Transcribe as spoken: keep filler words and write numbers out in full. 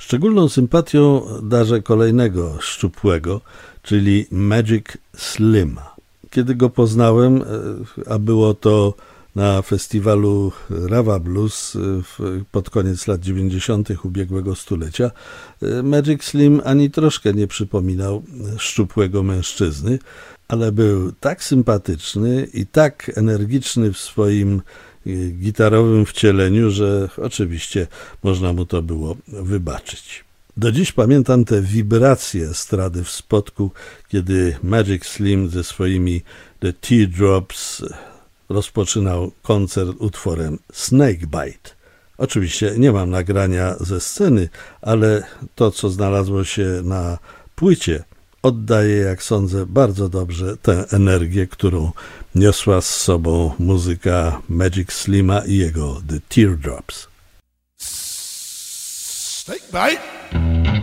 Szczególną sympatią darzę kolejnego szczupłego, czyli Magic Slima. Kiedy go poznałem, a było to na festiwalu Rava Blues pod koniec lat dziewięćdziesiątych ubiegłego stulecia, Magic Slim ani troszkę nie przypominał szczupłego mężczyzny, ale był tak sympatyczny i tak energiczny w swoim gitarowym wcieleniu, że oczywiście można mu to było wybaczyć. Do dziś pamiętam te wibracje estrady w Spodku, kiedy Magic Slim ze swoimi The Teardrops rozpoczynał koncert utworem Snakebite. Oczywiście nie mam nagrania ze sceny, ale to, co znalazło się na płycie, oddaje, jak sądzę, bardzo dobrze tę energię, którą niosła z sobą muzyka Magic Slima i jego The Teardrops. Snakebite.